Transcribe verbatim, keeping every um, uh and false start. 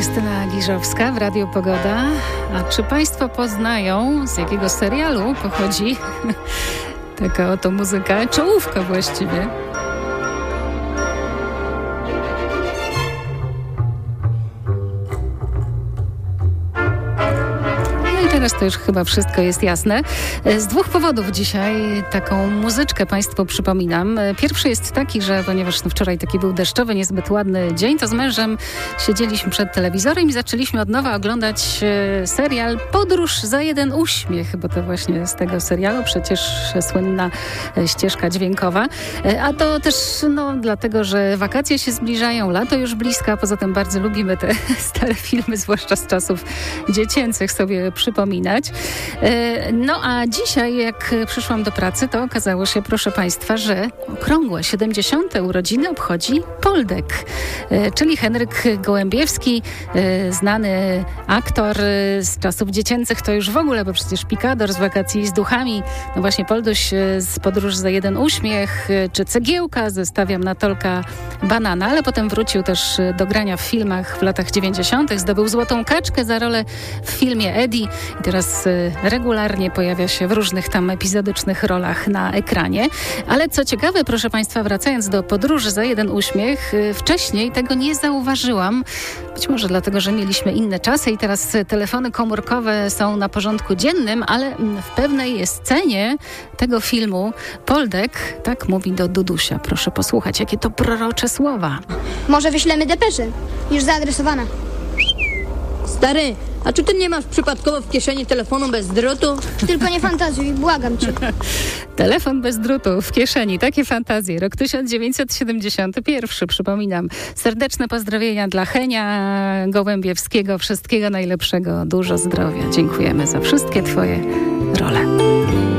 Krystyna Giżowska w Radiu Pogoda. A czy Państwo poznają, z jakiego serialu pochodzi taka oto muzyka, czołówka właściwie? Teraz to już chyba wszystko jest jasne. Z dwóch powodów dzisiaj taką muzyczkę Państwu przypominam. Pierwszy jest taki, że ponieważ no wczoraj taki był deszczowy, niezbyt ładny dzień, to z mężem siedzieliśmy przed telewizorem i zaczęliśmy od nowa oglądać serial Podróż za jeden uśmiech, bo to właśnie z tego serialu przecież słynna ścieżka dźwiękowa. A to też no, dlatego, że wakacje się zbliżają, lato już blisko, a poza tym bardzo lubimy te stare filmy, zwłaszcza z czasów dziecięcych sobie przypominać. No a dzisiaj, jak przyszłam do pracy, to okazało się, proszę Państwa, że okrągłe siedemdziesiąte urodziny obchodzi Poldek, czyli Henryk Gołębiewski, znany aktor z czasów dziecięcych, to już w ogóle, bo przecież Pikador z Wakacji z duchami, no właśnie Polduś z Podróż za jeden uśmiech, czy Cegiełka ze Stawiam na Tolka banana, ale potem wrócił też do grania w filmach w latach dziewięćdziesiątych. Zdobył Złotą Kaczkę za rolę w filmie Eddie i teraz y, regularnie pojawia się w różnych tam epizodycznych rolach na ekranie. Ale co ciekawe, proszę Państwa, wracając do Podróży za jeden uśmiech, y, wcześniej tego nie zauważyłam. Być może dlatego, że mieliśmy inne czasy i teraz telefony komórkowe są na porządku dziennym, ale w pewnej scenie tego filmu Poldek tak mówi do Dudusia. Proszę posłuchać, jakie to prorocze słowa. Może wyślemy depeszę, już zaadresowana. Stary, a czy ty nie masz przypadkowo w kieszeni telefonu bez drutu? Tylko nie fantazjuj, błagam cię. Telefon bez drutu w kieszeni, takie fantazje. Rok tysiąc dziewięćset siedemdziesiąty pierwszy, przypominam. Serdeczne pozdrowienia dla Henia Gołębiewskiego. Wszystkiego najlepszego, dużo zdrowia. Dziękujemy za wszystkie Twoje role.